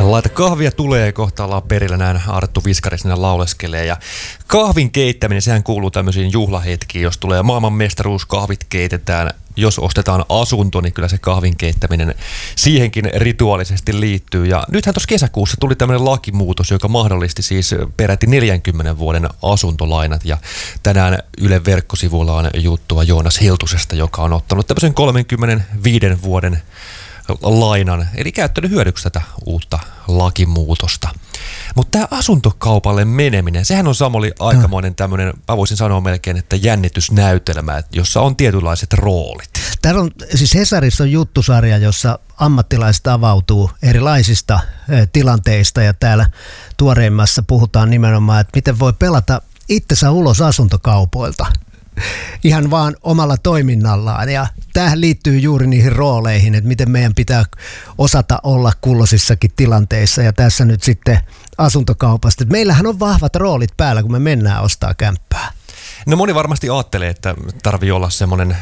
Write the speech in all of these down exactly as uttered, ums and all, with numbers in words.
Laita kahvia tulee, kohta ollaan perillä, näin Arttu Viskari sinne lauleskelee. Ja kahvin keittäminen, sehän kuuluu tämmöisiin juhlahetkiin, jos tulee maailmanmestaruus, kahvit keitetään. Jos ostetaan asunto, niin kyllä se kahvin keittäminen siihenkin rituaalisesti liittyy. Ja nythän tuossa kesäkuussa tuli tämmöinen lakimuutos, joka mahdollisti siis peräti neljänkymmenen vuoden asuntolainat. Ja tänään Ylen verkkosivuilla on juttua Joonas Hiltusesta, joka on ottanut tämmöisen kolmekymmentäviisi vuoden lainan, eli käyttänyt hyödyksi tätä uutta lakimuutosta. Mutta tämä asuntokaupalle meneminen, sehän on Samuli aikamoinen tämmöinen, mä voisin sanoa melkein, että jännitysnäytelmä, jossa on tietynlaiset roolit. Täällä on, siis Hesarissa on juttusarja, jossa ammattilaiset avautuu erilaisista eh, tilanteista, ja täällä tuoreimmassa puhutaan nimenomaan, että miten voi pelata itsensä ulos asuntokaupoilta. Ihan vaan omalla toiminnallaan, ja tämähän liittyy juuri niihin rooleihin, että miten meidän pitää osata olla kulloisissakin tilanteissa, ja tässä nyt sitten asuntokaupasta. Että meillähän on vahvat roolit päällä, kun me mennään ostaa kämppää. No moni varmasti ajattelee, että tarvii olla semmoinen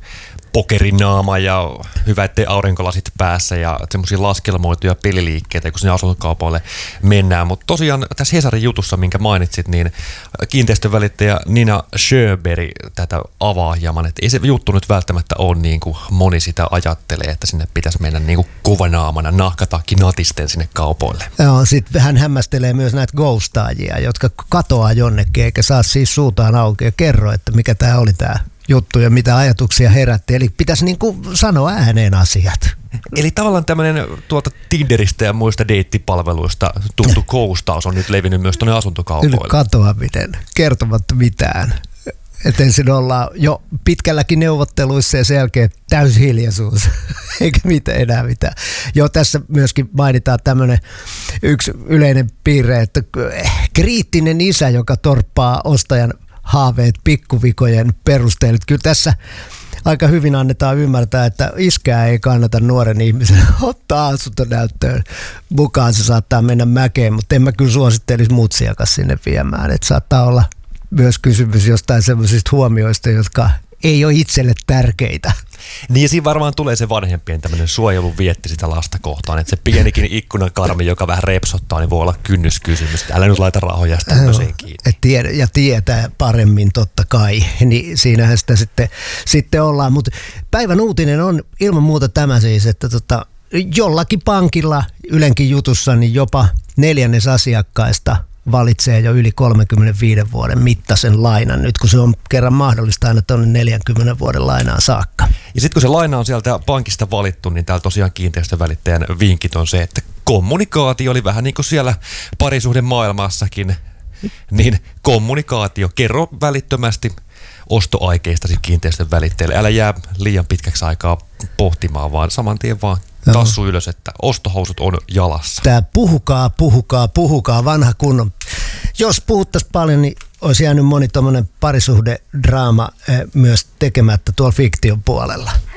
pokerinaama ja hyvä, ettei aurinkolasit päässä ja semmoisia laskelmoituja peliliikkeitä, kun sinne asuntokaupoille mennään. Mutta tosiaan tässä Hesarin jutussa, minkä mainitsit, niin kiinteistövälittäjä Nina Sjöberg tätä avaa hieman. Että ei se juttu nyt välttämättä ole niin kuin moni sitä ajattelee, että sinne pitäisi mennä niin kuin kuvanaamana nahkatakki natisten sinne kaupoille. Joo, sitten hän hämmästelee myös näitä ghostaajia, jotka katoaa jonnekin eikä saa siis suutaan auki ja kerro, että mikä tämä oli tämä juttu ja mitä ajatuksia herätti. Eli pitäisi niin kuin sanoa ääneen asiat. Eli tavallaan tämmöinen tuolta Tinderistä ja muista deittipalveluista tuttu koustaus on nyt levinnyt myös tuonne asuntokaupoille. Yli katoaminen, kertomatta mitään. Että ensin ollaan jo pitkälläkin neuvotteluissa ja sen jälkeen täysi hiljaisuus, eikä mitään enää mitään. Jo tässä myöskin mainitaan tämmöinen yksi yleinen piirre, että kriittinen isä, joka torppaa ostajan haaveet pikkuvikojen perusteella. Kyllä tässä aika hyvin annetaan ymmärtää, että iskää ei kannata nuoren ihmisen ottaa asuntonäyttöön mukaan. Se saattaa mennä mäkeen, mutta en mä kyllä suosittelisi mutsiakas sinne viemään. Että saattaa olla myös kysymys jostain sellaisista huomioista, jotka ei ole itselle tärkeitä. Niin siinä varmaan tulee se vanhempien tämmöinen suojelun vietti sitä lasta kohtaan, että se pienikin ikkunakarmi, joka vähän repsottaa, niin voi olla kynnyskysymys. Älä nyt laita rahoja tämmöiseen kiinni. Ja tietää paremmin totta kai, niin siinähän sitä sitten, sitten ollaan. Mutta päivän uutinen on ilman muuta tämä siis, että tota, jollakin pankilla Ylenkin jutussa niin jopa neljännes asiakkaista valitsee jo yli kolmekymmentäviisi vuoden mittaisen lainan, nyt kun se on kerran mahdollista aina tuonne neljänkymmenen vuoden lainaan saakka. Ja sitten kun se laina on sieltä pankista valittu, niin täällä tosiaan kiinteistövälittäjän vinkit on se, että kommunikaatio oli vähän niin kuin siellä parisuhden maailmassakin, niin kommunikaatio, kerro välittömästi ostoaikeistasi kiinteistön välittäjälle. Älä jää liian pitkäksi aikaa pohtimaan, vaan saman tien vaan tassu ylös, että ostohousut on jalassa. Tää puhukaa, puhukaa, puhukaa, vanha kunnon. Jos puhuttaisiin paljon, niin olisi jäänyt moni tommonen parisuhdedraama myös tekemättä tuolla fiktion puolella.